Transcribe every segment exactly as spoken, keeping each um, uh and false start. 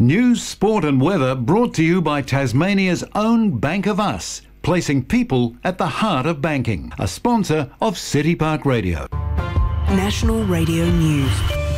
News, sport and weather brought to you by Tasmania's own Bank of Us, placing people at the heart of banking. A sponsor of City Park Radio. National Radio News.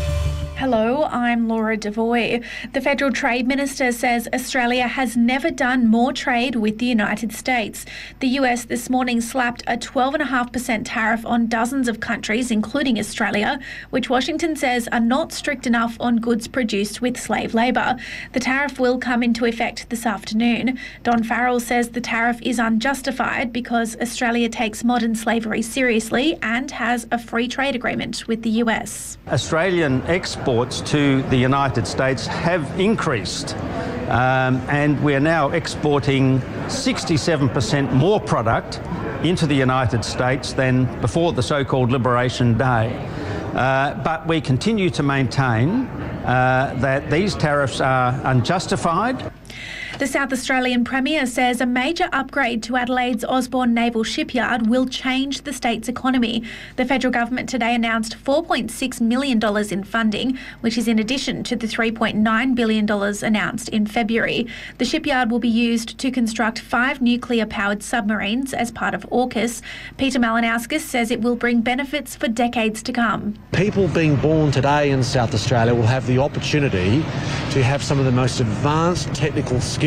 Hello, I'm Laura Devoy. The Federal Trade Minister says Australia has never done more trade with the United States. The U S this morning slapped a twelve point five percent tariff on dozens of countries, including Australia, which Washington says are not strict enough on goods produced with slave labour. The tariff will come into effect this afternoon. Don Farrell says the tariff is unjustified because Australia takes modern slavery seriously and has a free trade agreement with the U S. Australian exports to the United States have increased, um, and we're now exporting sixty-seven percent more product into the United States than before the so-called Liberation Day. Uh, but we continue to maintain uh, that these tariffs are unjustified. The South Australian Premier says a major upgrade to Adelaide's Osborne Naval Shipyard will change the state's economy. The federal government today announced four point six million dollars in funding, which is in addition to the three point nine billion dollars announced in February. The shipyard will be used to construct five nuclear-powered submarines as part of AUKUS. Peter Malinauskas says it will bring benefits for decades to come. People being born today in South Australia will have the opportunity to have some of the most advanced technical skills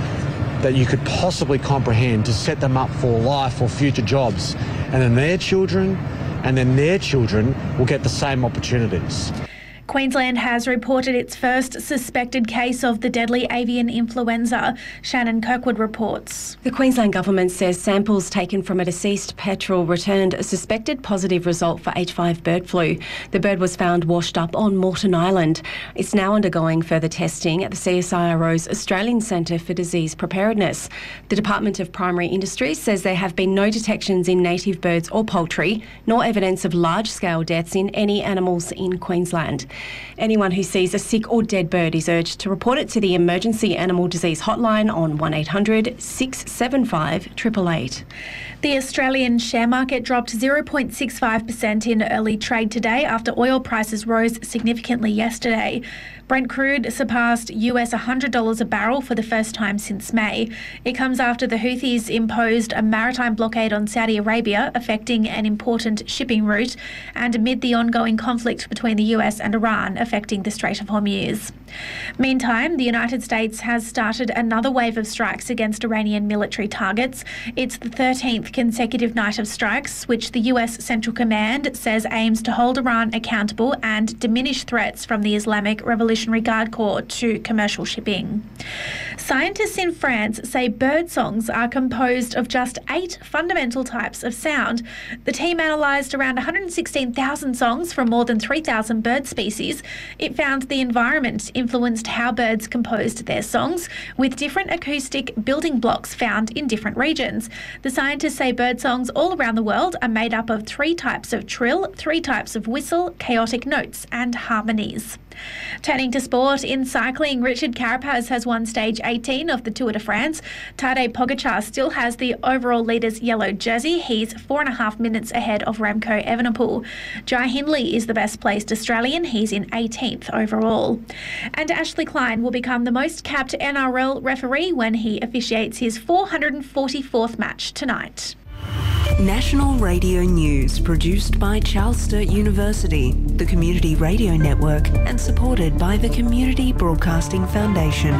that you could possibly comprehend to set them up for life or future jobs. And then their children and then their children will get the same opportunities. Queensland has reported its first suspected case of the deadly avian influenza. Shannon Kirkwood reports. The Queensland Government says samples taken from a deceased petrel returned a suspected positive result for H five bird flu. The bird was found washed up on Moreton Island. It's now undergoing further testing at the C S I R O's Australian Centre for Disease Preparedness. The Department of Primary Industries says there have been no detections in native birds or poultry, nor evidence of large-scale deaths in any animals in Queensland. Anyone who sees a sick or dead bird is urged to report it to the Emergency Animal Disease Hotline on one eight hundred six seven five eight eight eight. The Australian share market dropped zero point six five percent in early trade today after oil prices rose significantly yesterday. Brent crude surpassed U S one hundred dollars a barrel for the first time since May. It comes after the Houthis imposed a maritime blockade on Saudi Arabia, affecting an important shipping route, and amid the ongoing conflict between the U S and Iran, affecting the Strait of Hormuz. Meantime, the United States has started another wave of strikes against Iranian military targets. It's the thirteenth consecutive night of strikes, which the U S Central Command says aims to hold Iran accountable and diminish threats from the Islamic Revolutionary Guard Corps to commercial shipping. Scientists in France say bird songs are composed of just eight fundamental types of sound. The team analysed around one hundred sixteen thousand songs from more than three thousand bird species. It found the environment influenced how birds composed their songs, with different acoustic building blocks found in different regions. The scientists say bird songs all around the world are made up of three types of trill, three types of whistle, chaotic notes and harmonies. Turning to sport, in cycling, Richard Carapaz has won stage eighteen of the Tour de France. Tadej Pogacar still has the overall leader's yellow jersey. He's four and a half minutes ahead of Remco Evenepoel. Jai Hindley is the best placed Australian. He's in eighteenth overall. And Ashley Klein will become the most capped N R L referee when he officiates his four hundred forty-fourth match tonight. National Radio News, produced by Charles Sturt University, the Community Radio Network, and supported by the Community Broadcasting Foundation.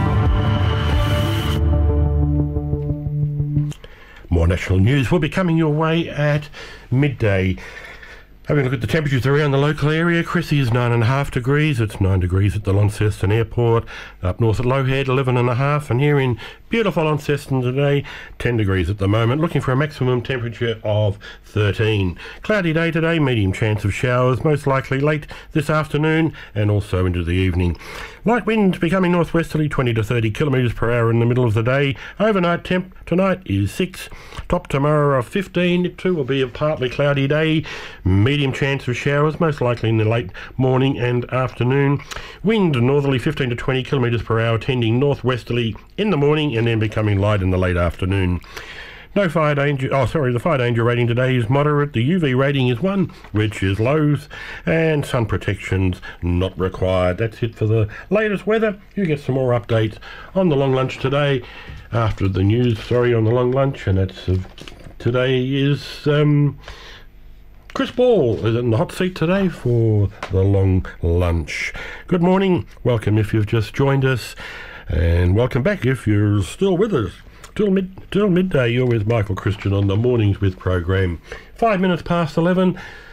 More national news will be coming your way at midday. Having a look at the temperatures around the local area, Chrissy is nine and a half degrees. It's nine degrees at the Launceston Airport. Up north at Lowhead, eleven and a half. And here in beautiful Launceston today, ten degrees at the moment. Looking for a maximum temperature of thirteen. Cloudy day today, medium chance of showers, most likely late this afternoon and also into the evening. Light wind becoming northwesterly, twenty to thirty kilometres per hour in the middle of the day. Overnight temp tonight is six. Top tomorrow of fifteen. It too will be a partly cloudy day. Medium chance of showers, most likely in the late morning and afternoon. Wind northerly fifteen to twenty kilometres per hour, tending northwesterly in the morning and then becoming light in the late afternoon. No fire danger. Oh, sorry, the fire danger rating today is moderate. The U V rating is one, which is lows, and sun protection's not required. That's it for the latest weather. You get some more updates on the long lunch today after the news. Sorry, on the long lunch, and that's uh, today is um, Chris Ball is in the hot seat today for the long lunch. Good morning. Welcome if you've just joined us, and welcome back if you're still with us. Till mid till midday, you're with Michael Christian on the Mornings With program. Five minutes past eleven.